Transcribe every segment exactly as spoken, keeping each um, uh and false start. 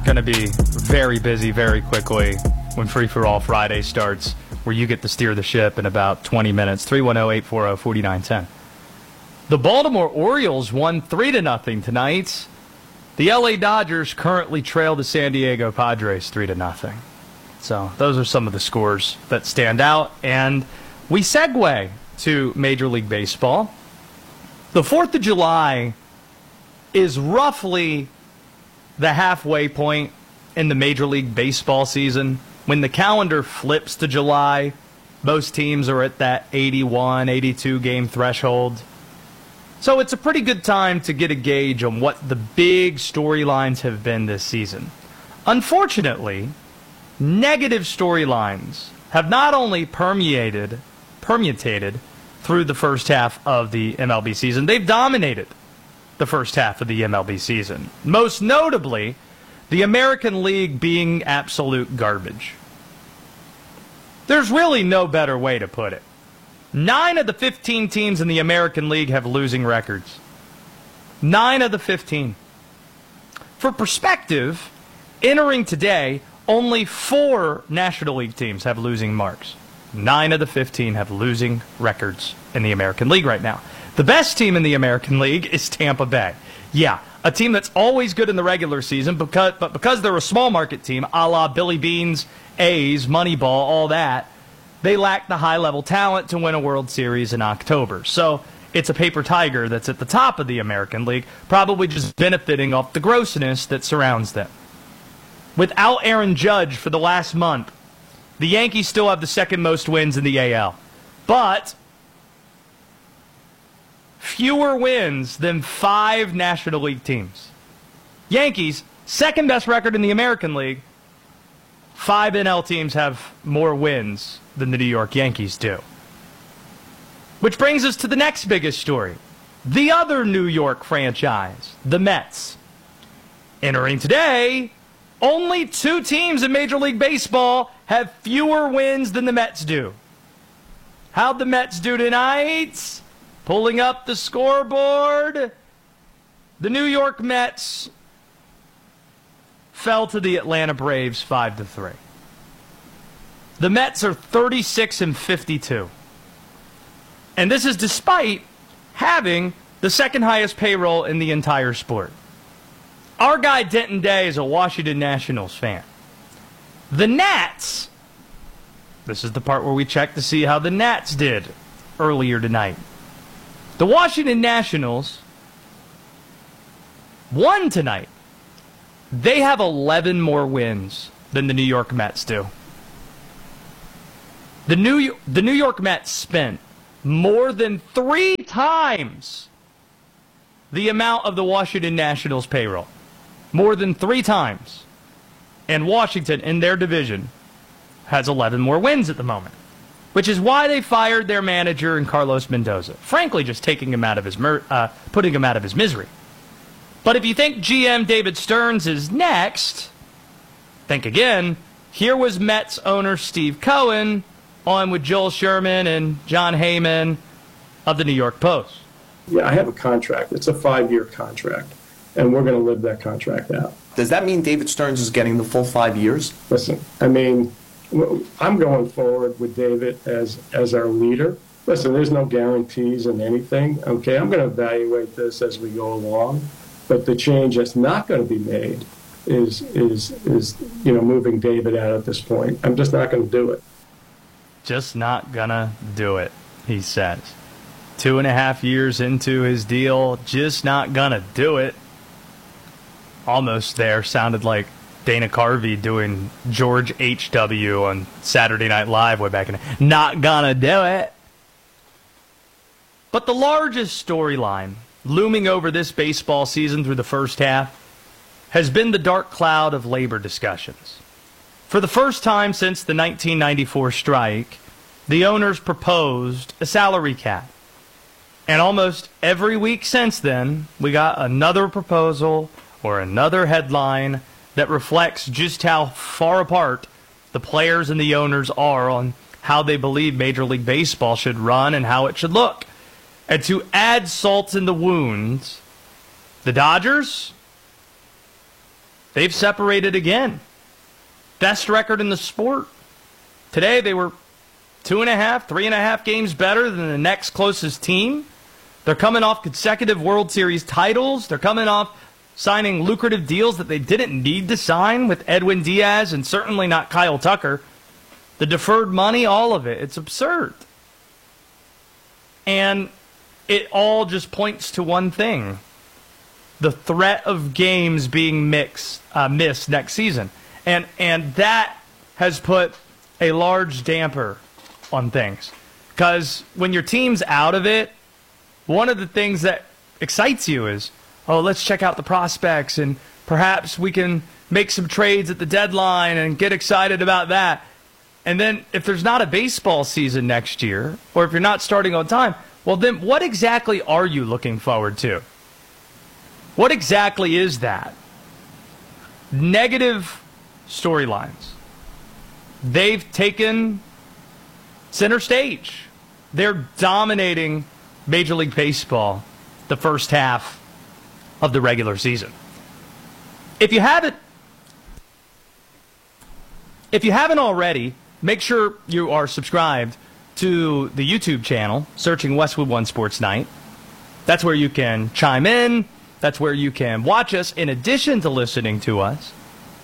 going to be very busy very quickly when Free For All Friday starts, where you get to steer the ship in about twenty minutes. three one zero, eight four zero, four nine one zero. The Baltimore Orioles won three to nothing tonight. The L A Dodgers currently trail the San Diego Padres three to nothing. So those are some of the scores that stand out. And we segue to Major League Baseball. The fourth of July is roughly the halfway point in the Major League Baseball season. When the calendar flips to July, most teams are at that eighty-one, eighty-two game threshold. So it's a pretty good time to get a gauge on what the big storylines have been this season. Unfortunately, negative storylines have not only permeated, permutated through the first half of the M L B season, they've dominated the first half of the M L B season. Most notably, the American League being absolute garbage. There's really no better way to put it. Nine of the fifteen teams in the American League have losing records. Nine of the fifteen. For perspective, entering today, only four National League teams have losing marks. Nine of the fifteen have losing records in the American League right now. The best team in the American League is Tampa Bay. Yeah, a team that's always good in the regular season, because, but because they're a small market team, a la Billy Beans, A's, Moneyball, all that, they lack the high-level talent to win a World Series in October. So it's a paper tiger that's at the top of the American League, probably just benefiting off the grossness that surrounds them. Without Aaron Judge for the last month, the Yankees still have the second most wins in the A L. But fewer wins than five National League teams. Yankees, second best record in the American League. Five N L teams have more wins than the New York Yankees do. Which brings us to the next biggest story. The other New York franchise, the Mets. Entering today, only two teams in Major League Baseball have fewer wins than the Mets do. How'd the Mets do tonight? Pulling up the scoreboard. The New York Mets fell to the Atlanta Braves five to three. The Mets are thirty-six and fifty-two. And this is despite having the second highest payroll in the entire sport. Our guy Denton Day is a Washington Nationals fan. The Nats, this is the part where we check to see how the Nats did earlier tonight. The Washington Nationals won tonight. They have eleven more wins than the New York Mets do. The New, the New York Mets spent more than three times the amount of the Washington Nationals payroll. More than three times. And Washington, in their division, has eleven more wins at the moment. Which is why they fired their manager in Carlos Mendoza. Frankly, just taking him out of his mer- uh, putting him out of his misery. But if you think G M David Stearns is next, think again. Here was Mets owner Steve Cohen on with Joel Sherman and John Heyman of the New York Post. Yeah, I have a contract. It's a five-year contract, and we're going to live that contract out. Does that mean David Stearns is getting the full five years? Listen, I mean, I'm going forward with David as as our leader. Listen, there's no guarantees in anything. Okay, I'm going to evaluate this as we go along. But the change that's not going to be made is is is you know moving David out at this point. I'm just not going to do it. Just not gonna do it, he says. Two and a half years into his deal, just not gonna do it. Almost there. Sounded like Dana Carvey doing George H W on Saturday Night Live way back in. Not gonna do it. But the largest storyline looming over this baseball season through the first half has been the dark cloud of labor discussions. For the first time since the nineteen ninety-four strike, the owners proposed a salary cap. And almost every week since then, we got another proposal or another headline that reflects just how far apart the players and the owners are on how they believe Major League Baseball should run and how it should look. And to add salt in the wounds, the Dodgers, they've separated again. Best record in the sport. Today they were two and a half, three and a half games better than the next closest team. They're coming off consecutive World Series titles. They're coming off signing lucrative deals that they didn't need to sign with Edwin Diaz and certainly not Kyle Tucker. The deferred money, all of it. It's absurd. And it all just points to one thing. The threat of games being mixed, uh, missed next season. And, and that has put a large damper on things. Because when your team's out of it, one of the things that excites you is, oh, let's check out the prospects and perhaps we can make some trades at the deadline and get excited about that. And then if there's not a baseball season next year, or if you're not starting on time, well, then what exactly are you looking forward to? What exactly is that? Negative storylines. They've taken center stage. They're dominating Major League Baseball the first half of the regular season. If you haven't, if you haven't already, make sure you are subscribed to the YouTube channel, searching Westwood One Sports Night. That's where you can chime in. That's where you can watch us in addition to listening to us.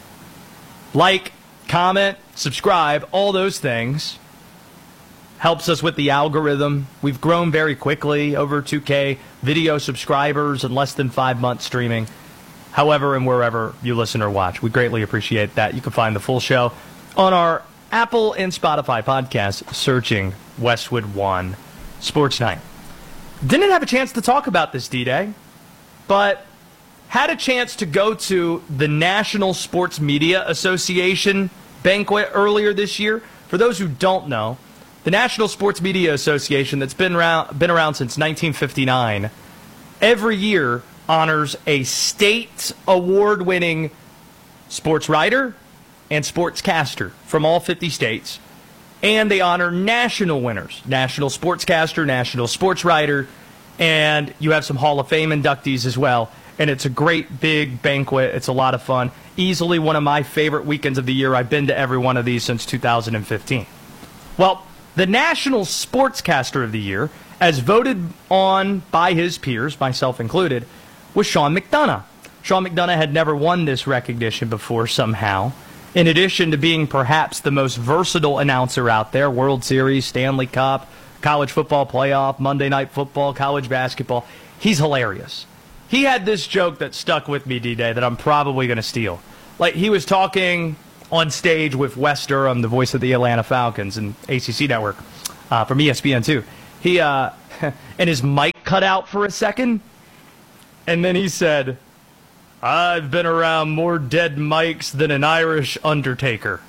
Like, comment, subscribe, all those things. Helps us with the algorithm. We've grown very quickly, over two K video subscribers in less than five months streaming. However and wherever you listen or watch, we greatly appreciate that. You can find the full show on our Apple and Spotify podcasts, searching Westwood One Sports Night. Didn't have a chance to talk about this D-Day, but had a chance to go to the National Sports Media Association banquet earlier this year. For those who don't know, the National Sports Media Association, that's been around, been around since nineteen fifty-nine, every year honors a state award-winning sports writer and sportscaster from all fifty states. And they honor national winners, national sportscaster, national sports writer, and you have some Hall of Fame inductees as well. And it's a great big banquet. It's a lot of fun. Easily one of my favorite weekends of the year. I've been to every one of these since two thousand fifteen. Well, the National Sportscaster of the Year, as voted on by his peers, myself included, was Sean McDonough. Sean McDonough had never won this recognition before somehow. In addition to being perhaps the most versatile announcer out there, World Series, Stanley Cup, college football playoff, Monday Night Football, college basketball, he's hilarious. He had this joke that stuck with me, D-Day, that I'm probably going to steal. Like, he was talking on stage with Wes Durham, the voice of the Atlanta Falcons, and A C C Network, uh, from E S P N two. He, uh, and his mic cut out for a second, and then he said, "I've been around more dead mics than an Irish undertaker."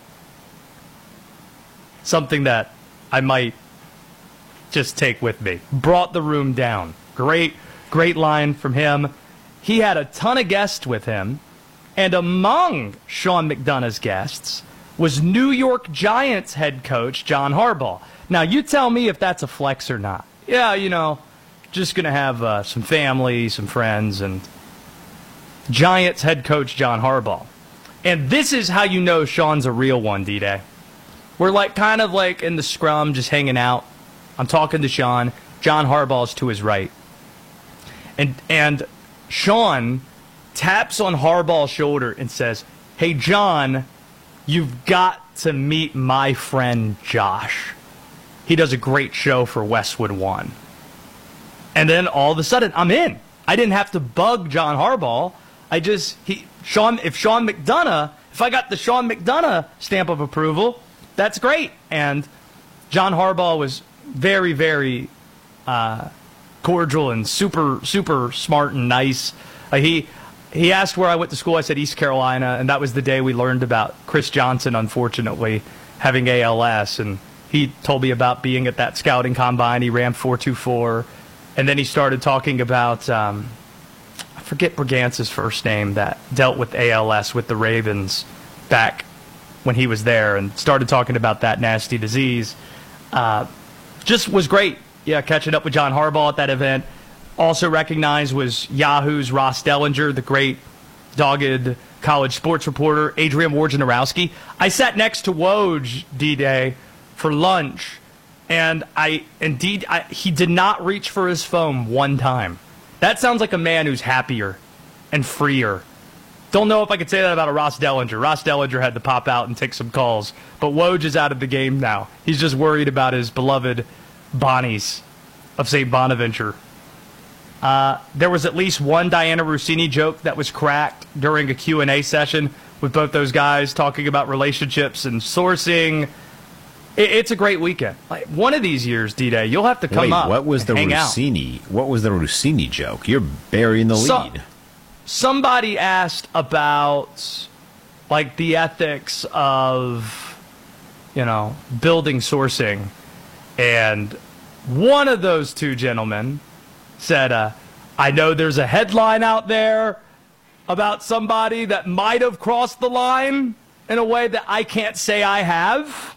Something that I might just take with me. Brought the room down. Great, great line from him. He had a ton of guests with him, and among Sean McDonough's guests was New York Giants head coach John Harbaugh. Now, you tell me if that's a flex or not. Yeah, you know, just going to have uh, some family, some friends, and Giants head coach John Harbaugh. And this is how you know Sean's a real one, D-Day. We're like kind of like in the scrum, just hanging out. I'm talking to Sean. John Harbaugh's to his right. And and Sean taps on Harbaugh's shoulder and says, "Hey, John, you've got to meet my friend Josh. He does a great show for Westwood One." And then all of a sudden, I'm in. I didn't have to bug John Harbaugh. I just, he, Sean, if Sean McDonough, if I got the Sean McDonough stamp of approval, that's great. And John Harbaugh was very, very uh, cordial and super, super smart and nice. Uh, he he asked where I went to school. I said East Carolina, and that was the day we learned about Chris Johnson, unfortunately, having A L S. And he told me about being at that scouting combine. He ran four two four, and then he started talking about, um, I forget Braganza's first name, that dealt with A L S with the Ravens back when he was there, and started talking about that nasty disease. Uh, just was great. Yeah, catching up with John Harbaugh at that event. Also recognized was Yahoo's Ross Dellinger, the great dogged college sports reporter Adrian Wojnarowski. I sat next to Woj D-Day for lunch, and I indeed I, he did not reach for his phone one time. That sounds like a man who's happier and freer. Don't know if I could say that about a Ross Dellinger. Ross Dellinger had to pop out and take some calls, but Woj is out of the game now. He's just worried about his beloved Bonnies of Saint Bonaventure. Uh, there was at least one Diana Rossini joke that was cracked during a Q and A session with both those guys talking about relationships and sourcing. It, it's a great weekend. Like, one of these years, D-Day, you'll have to come Wait, up what was the and hang Rossini? Out. What was the Rossini joke? You're burying the so, lead. Somebody asked about like the ethics of, you know, building sourcing, and one of those two gentlemen said, uh, I know there's a headline out there about somebody that might have crossed the line in a way that I can't say I have.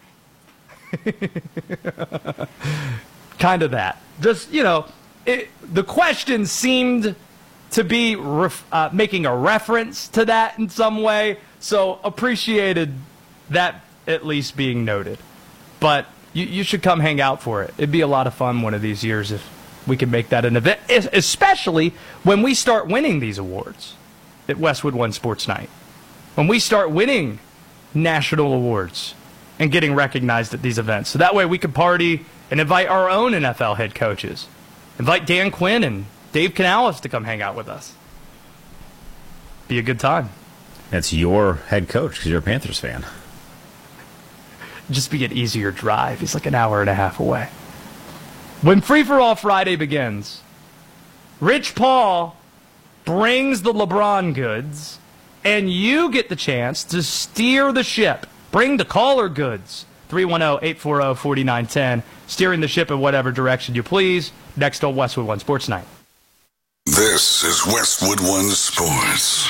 Kind of that. Just, you know, it, the question seemed to be ref, uh, making a reference to that in some way, so appreciated that at least being noted. But you, you should come hang out for it. It'd be a lot of fun one of these years if we can make that an event, especially when we start winning these awards at Westwood One Sports Night. When we start winning national awards and getting recognized at these events. So that way we can party and invite our own N F L head coaches. Invite Dan Quinn and Dave Canales to come hang out with us. Be a good time. That's your head coach because you're a Panthers fan. Just be an easier drive. He's like an hour and a half away. When Free For All Friday begins, Rich Paul brings the LeBron goods, and you get the chance to steer the ship. Bring the caller goods. three one zero, eight four zero, four nine one zero. Steering the ship in whatever direction you please. Next on Westwood One Sports Night. This is Westwood One Sports.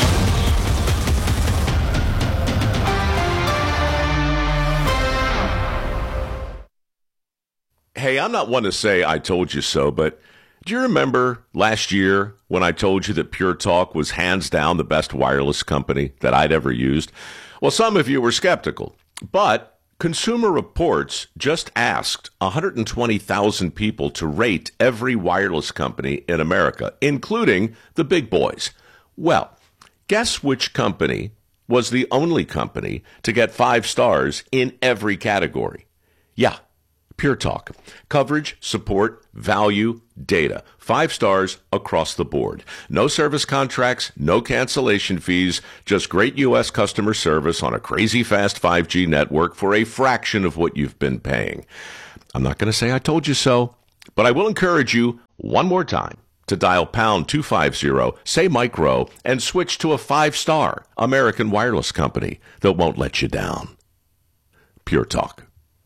Hey, I'm not one to say I told you so, but do you remember last year when I told you that Pure Talk was hands down the best wireless company that I'd ever used? Well, some of you were skeptical, but Consumer Reports just asked one hundred twenty thousand people to rate every wireless company in America, including the big boys. Well, guess which company was the only company to get five stars in every category? Yeah. Pure Talk. Coverage, support, value, data. Five stars across the board. No service contracts, no cancellation fees, just great U S customer service on a crazy fast five G network for a fraction of what you've been paying. I'm not going to say I told you so, but I will encourage you one more time to dial pound two fifty, say micro, and switch to a five-star American wireless company that won't let you down. Pure Talk.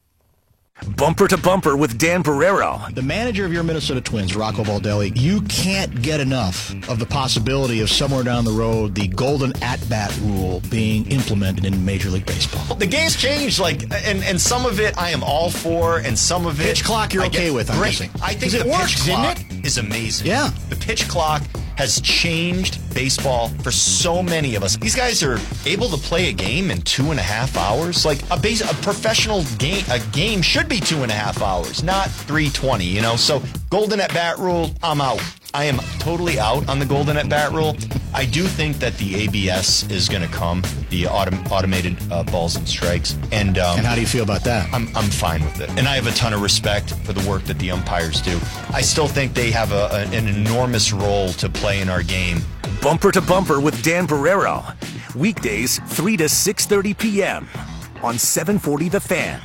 Bumper to Bumper with Dan Barrero. The manager of your Minnesota Twins, Rocco Baldelli, you can't get enough of the possibility of somewhere down the road the golden at-bat rule being implemented in Major League Baseball. The game's changed, like, and, and some of it I am all for, and some of it... Pitch clock you're I okay with, I'm great. guessing. I think it the works, pitch clock didn't it? is amazing. Yeah. The pitch clock has changed baseball for so many of us. These guys are able to play a game in two and a half hours. Like a base, a professional game, a game should be two and a half hours, not three twenty. You know, so golden at bat rule, I'm out. I am totally out on the golden at bat rule. I do think that the A B S is going to come, the autom- automated uh, balls and strikes, and um, and how do you feel about that? I'm I'm fine with it, and I have a ton of respect for the work that the umpires do. I still think they have a, a, an enormous role to play in our game. Bumper to Bumper with Dan Barrero. Weekdays, three to six thirty p.m. on seven forty The Fan.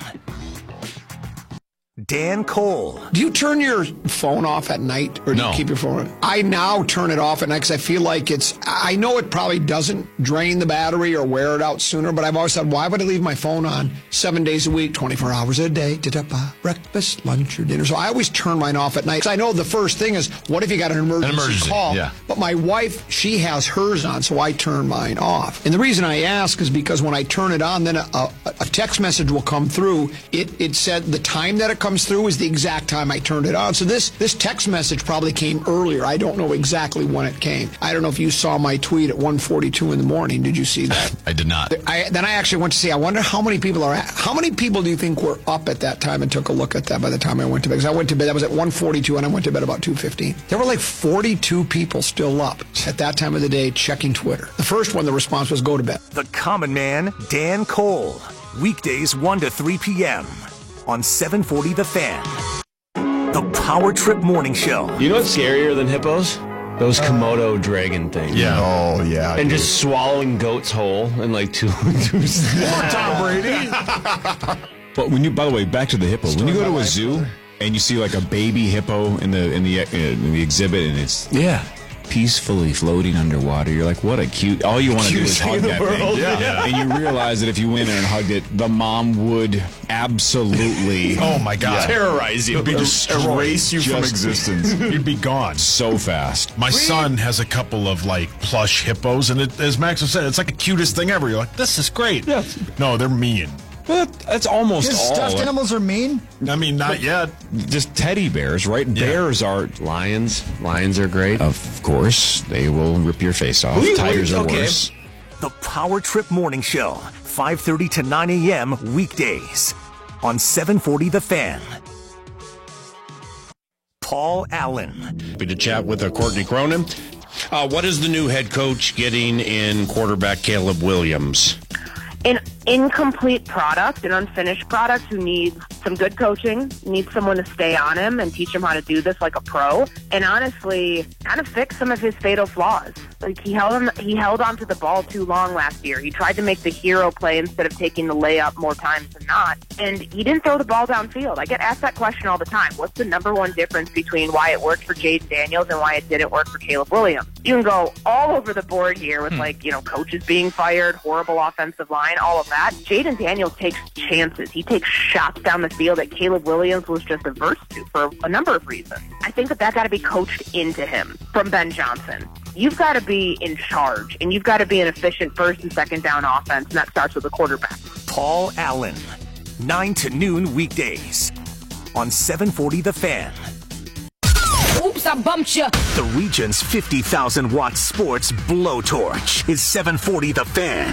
Dan Cole. Do you turn your phone off at night, or do No. you keep your phone on? I now turn it off at night because I feel like it's, I know it probably doesn't drain the battery or wear it out sooner, but I've always said, why would I leave my phone on seven days a week, twenty-four hours a day, da-da-ba, breakfast, lunch, or dinner? So I always turn mine off at night because I know the first thing is, what if you got an emergency, An emergency, call? yeah. But my wife, she has hers on, so I turn mine off. And the reason I ask is because when I turn it on, then a, a, a text message will come through. It, it said the time that it comes comes through is the exact time I turned it on. So this, this text message probably came earlier. I don't know exactly when it came. I don't know if you saw my tweet at one forty-two in the morning. Did you see that? I did not. I, then I actually went to see, I wonder how many people are at, how many people do you think were up at that time and took a look at that by the time I went to bed? Because I went to bed, that was at one forty-two, and I went to bed about two fifteen. There were like forty-two people still up at that time of the day checking Twitter. The first one, the response was go to bed. The Common Man, Dan Cole. Weekdays one to three p.m. on seven forty The Fan. The Power Trip Morning Show. You know what's scarier than hippos? Those Komodo dragon things. Yeah. Oh, yeah. And just swallowing goats whole in like two, two Poor Tom Brady. But when you, by the way, back to the hippo. When you go to a zoo and you see like a baby hippo in the in the uh, in the exhibit, and it's yeah. peacefully floating underwater. You're like, what a cute... All you want to do is hug that thing. Yeah. Yeah. And you realize that if you went in and hugged it, the mom would absolutely... Oh, my God. Terrorize you. It would just erase you from existence. You'd be gone. So fast. My son has a couple of, like, plush hippos, and it, as Max said, it's like the cutest thing ever. You're like, this is great. Yeah. No, they're mean. Well, that's almost His all. stuffed animals are mean? I mean, not yet. Just teddy bears, right? Yeah. Bears are... Lions. Lions are great. Of course. They will rip your face off. Wait, Tigers wait, are okay. worse. The Power Trip Morning Show, five thirty to nine a.m. weekdays on seven forty The Fan. Paul Allen. Happy to chat with uh, Courtney Cronin. Uh, what is the new head coach getting in quarterback Caleb Williams? An incomplete product, an unfinished product who needs some good coaching, needs someone to stay on him and teach him how to do this like a pro, and honestly, kind of fix some of his fatal flaws. Like he held him, he held onto the ball too long last year. He tried to make the hero play instead of taking the layup more times than not, and he didn't throw the ball downfield. I get asked that question all the time. What's the number one difference between why it worked for Jaden Daniels and why it didn't work for Caleb Williams? You can go all over the board here with, like, you know, coaches being fired, horrible offensive line, all of that. Jaden Daniels takes chances. He takes shots down the field that Caleb Williams was just averse to for a number of reasons. I think that that got to be coached into him from Ben Johnson. You've got to be in charge, and you've got to be an efficient first and second down offense, and that starts with the quarterback. Paul Allen, nine to noon weekdays on seven forty The Fan. Oops, I bumped you. The region's fifty thousand watt sports blowtorch is seven forty The Fan.